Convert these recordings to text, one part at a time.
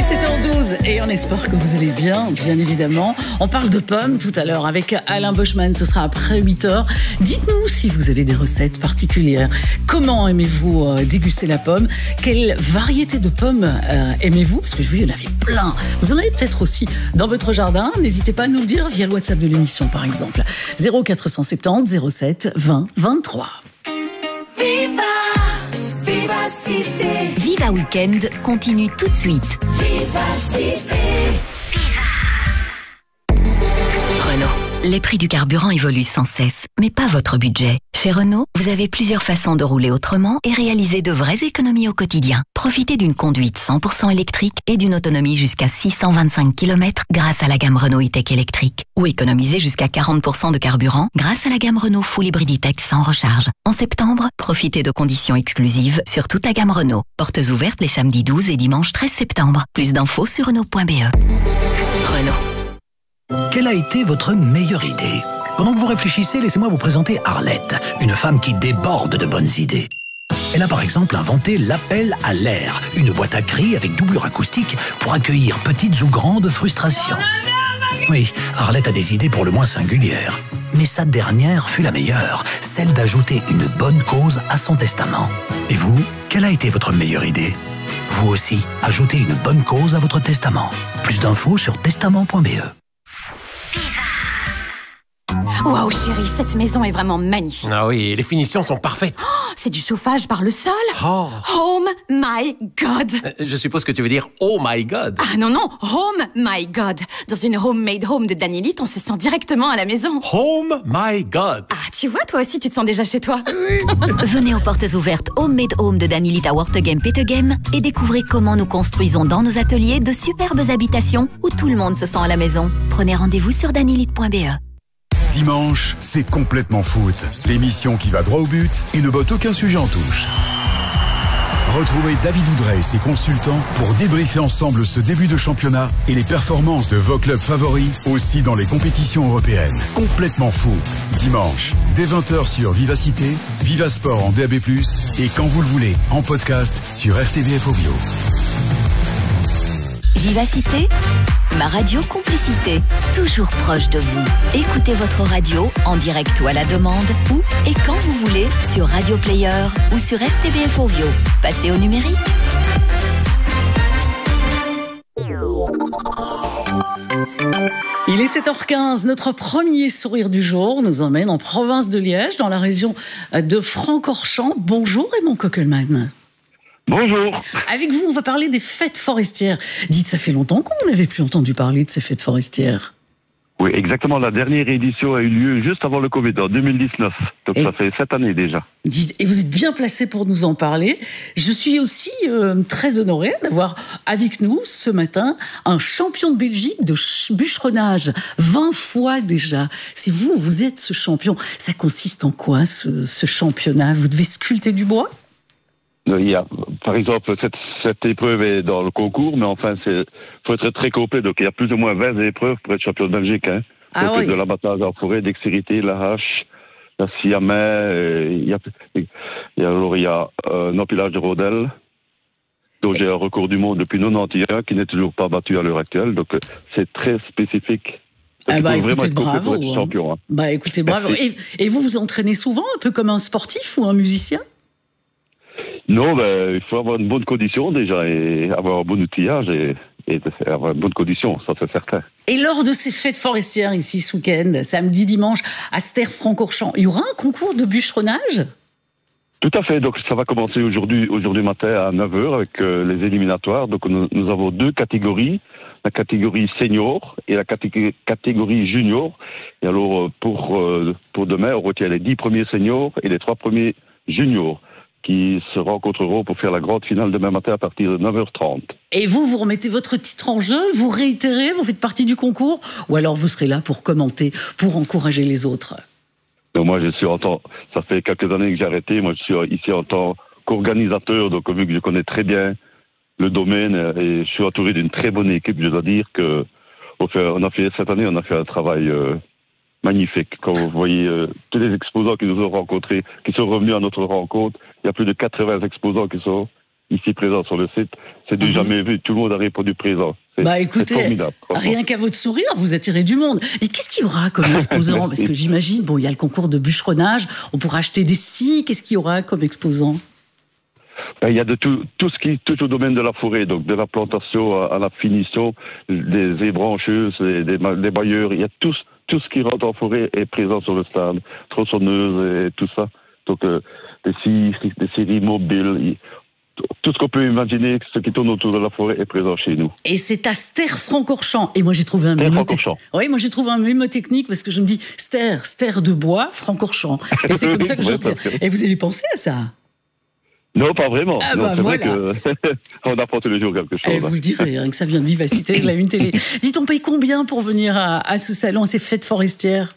17h12 et on espère que vous allez bien, bien évidemment. On parle de pommes tout à l'heure avec Alain Boschman, ce sera après 8h. Dites-nous si vous avez des recettes particulières. Comment aimez-vous déguster la pomme? Quelle variété de pommes aimez-vous? Parce que je vous, il y en avait plein. Vous en avez peut-être aussi dans votre jardin. N'hésitez pas à nous le dire via le WhatsApp de l'émission par exemple. 0470 07 20 23. Viva Vivacité. Viva Weekend continue tout de suite. Vivacité. Renault. Les prix du carburant évoluent sans cesse, mais pas votre budget. Chez Renault, vous avez plusieurs façons de rouler autrement et réaliser de vraies économies au quotidien. Profitez d'une conduite 100% électrique et d'une autonomie jusqu'à 625 km grâce à la gamme Renault E-Tech électrique. Ou économisez jusqu'à 40% de carburant grâce à la gamme Renault Full Hybrid E-Tech sans recharge. En septembre, profitez de conditions exclusives sur toute la gamme Renault. Portes ouvertes les samedis 12 et dimanche 13 septembre. Plus d'infos sur Renault.be. Renault. Quelle a été votre meilleure idée? Pendant que vous réfléchissez, laissez-moi vous présenter Arlette, une femme qui déborde de bonnes idées. Elle a par exemple inventé l'appel à l'air, une boîte à cris avec doublure acoustique pour accueillir petites ou grandes frustrations. Oui, Arlette a des idées pour le moins singulières. Mais sa dernière fut la meilleure, celle d'ajouter une bonne cause à son testament. Et vous, quelle a été votre meilleure idée? Vous aussi, ajoutez une bonne cause à votre testament. Plus d'infos sur testament.be. Waouh chérie, cette maison est vraiment magnifique. Ah oui, les finitions sont parfaites. Oh, c'est du chauffage par le sol. Oh. Home my God. Je suppose que tu veux dire oh my God. Ah non, home my God. Dans une homemade home de Danilite, on se sent directement à la maison. Home my God. Ah, tu vois, toi aussi, tu te sens déjà chez toi. Venez aux portes ouvertes Homemade Home de Danilite à Wortegem-Petegem et découvrez comment nous construisons dans nos ateliers de superbes habitations où tout le monde se sent à la maison. Prenez rendez-vous sur danilite.be. Dimanche, c'est complètement foot. L'émission qui va droit au but et ne botte aucun sujet en touche. Retrouvez David Oudrey et ses consultants pour débriefer ensemble ce début de championnat et les performances de vos clubs favoris aussi dans les compétitions européennes. Complètement foot. Dimanche, dès 20h sur Vivacité, Viva Sport en DAB+, et quand vous le voulez, en podcast sur RTVF Ovio. Vivacité, ma radio complicité, toujours proche de vous. Écoutez votre radio en direct ou à la demande, où et quand vous voulez, sur Radio Player ou sur RTVF Ovio. Passez au numérique. Il est 7h15, notre premier sourire du jour nous emmène en province de Liège, dans la région de Francorchamps. Bonjour Raymond Kockelman. Bonjour. Avec vous, on va parler des fêtes forestières. Dites, ça fait longtemps qu'on n'avait plus entendu parler de ces fêtes forestières. Oui, exactement. La dernière édition a eu lieu juste avant le Covid, en 2019. Donc ça fait 7 années déjà. Dites, et vous êtes bien placé pour nous en parler. Je suis aussi très honorée d'avoir avec nous ce matin un champion de Belgique de bûcheronnage. 20 fois déjà. Si vous êtes ce champion, ça consiste en quoi ce championnat? Vous devez sculpter du bois? Il y a, par exemple, cette épreuve est dans le concours, mais enfin, faut être très complet. Donc, il y a plus ou moins 20 épreuves pour être champion de Belgique. Hein. Ah donc, oui. de l'abattage en forêt, dextérité, la hache, la scie à main, il y a un empilage de rondelles. Donc, j'ai un record du monde depuis 91 qui n'est toujours pas battu à l'heure actuelle. Donc, c'est très spécifique. Ah bah, écoutez, bravo. Pour être champion, hein. Bah, écoutez, bravo. Et vous vous entraînez souvent, un peu comme un sportif ou un musicien? Non, il faut avoir une bonne condition déjà et avoir un bon outillage et avoir une bonne condition, ça c'est certain. Et lors de ces fêtes forestières ici ce week-end, samedi, dimanche, à Ster-Francorchamps, il y aura un concours de bûcheronnage? Tout à fait, donc ça va commencer aujourd'hui matin à 9h avec les éliminatoires. Donc nous avons 2 catégories, la catégorie senior et la catégorie junior. Et alors pour demain, on retient les 10 premiers seniors et les 3 premiers juniors, qui se rencontreront pour faire la grande finale demain matin à partir de 9h30. Et vous remettez votre titre en jeu, vous réitérez, vous faites partie du concours, ou alors vous serez là pour commenter, pour encourager les autres? Donc moi, ça fait quelques années que j'ai arrêté, moi je suis ici en tant qu'organisateur, donc vu que je connais très bien le domaine et je suis entouré d'une très bonne équipe, je dois dire que cette année, on a fait un travail magnifique. Quand vous voyez tous les exposants qui nous ont rencontrés, qui sont revenus à notre rencontre, il y a plus de 80 exposants qui sont ici présents sur le site. C'est du jamais vu. Tout le monde a répondu présent. Écoutez, formidable, rien qu'à votre sourire, vous attirez du monde. Et qu'est-ce qu'il y aura comme exposant? Parce que j'imagine, il y a le concours de bûcheronnage, on pourra acheter des scies. Qu'est-ce qu'il y aura comme exposant? Il y a de tout ce qui touche au domaine de la forêt, donc de la plantation à la finition, des ébrancheuses, des bailleurs. Il y a tout ce qui rentre en forêt est présent sur le stand. Tronçonneuses et tout ça. Donc des scieries mobiles. Tout ce qu'on peut imaginer, ce qui tourne autour de la forêt est présent chez nous. Et c'est à Ster-Francorchamps. Et moi, j'ai trouvé un mnémotechnique parce que je me dis Ster de bois, Francorchamps. Et c'est comme ça que je retiens. Et vous avez pensé à ça? Non, pas vraiment. Ah c'est vrai qu'on apprend tous les jours quelque chose. Et vous le direz, rien que ça vient de Vivacité, de la Une Télé. Dites, on paye combien pour venir à ce salon, à ces fêtes forestières?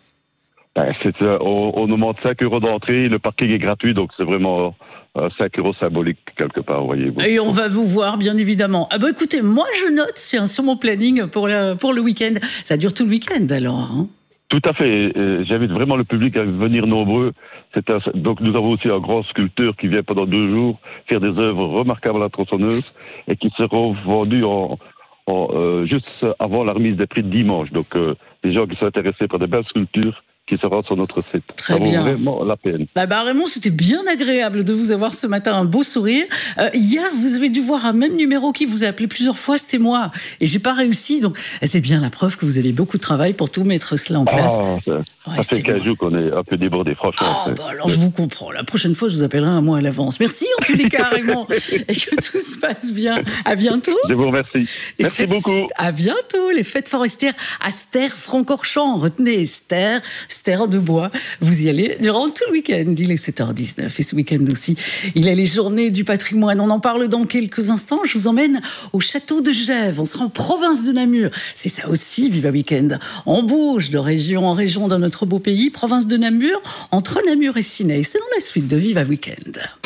On nous demande 5 € d'entrée, le parking est gratuit, donc c'est vraiment 5 € symboliques quelque part, voyez-vous. Et on va vous voir, bien évidemment. Écoutez, moi je note sur mon planning pour le week-end. Ça dure tout le week-end alors, hein? Tout à fait. J'invite vraiment le public à venir nombreux. Donc nous avons aussi un grand sculpteur qui vient pendant 2 jours faire des œuvres remarquables à la tronçonneuse et qui seront vendues juste avant la remise des prix de dimanche. Donc les gens qui sont intéressés par des belles sculptures qui se rendent sur notre site. Très bien. Ça vaut vraiment la peine. Raymond, c'était bien agréable de vous avoir ce matin, un beau sourire. Hier, vous avez dû voir un même numéro qui vous a appelé plusieurs fois, c'était moi. Et j'ai pas réussi, donc c'est bien la preuve que vous avez beaucoup de travail pour tout mettre cela en place. Ça fait 15 jours qu'on est un peu débordé, franchement. Alors je vous comprends. La prochaine fois, je vous appellerai un mois à l'avance. Merci en tous les cas, Raymond. Et que tout se passe bien. À bientôt. Je vous remercie. Merci beaucoup. À bientôt. Les fêtes forestières à Ster-Francorchamps. Retenez, Ster de bois. Vous y allez durant tout le week-end. Il est 7h19 et ce week-end aussi, il y a les journées du patrimoine. On en parle dans quelques instants. Je vous emmène au château de Gèves. On sera en province de Namur. C'est ça aussi, Viva Weekend. On bouge de région en région dans notre beau pays. Province de Namur, entre Namur et Ciney. C'est dans la suite de Viva Weekend.